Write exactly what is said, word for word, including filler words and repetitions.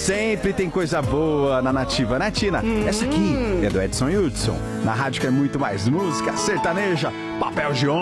sempre tem coisa boa na Nativa, né, Tina? Hum. Essa aqui é do Edson Hudson, na rádio que é muito mais música sertaneja, papel de homem.